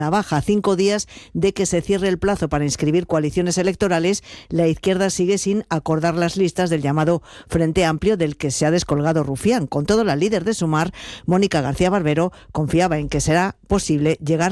baja. A 5 días de que se cierre el plazo para inscribir coaliciones electorales, la izquierda sigue sin acordar las listas del llamado Frente Amplio, del que se ha descolgado Rufián. Con todo, la líder de Sumar, Mónica García Barbero, confiaba en que será posible llegar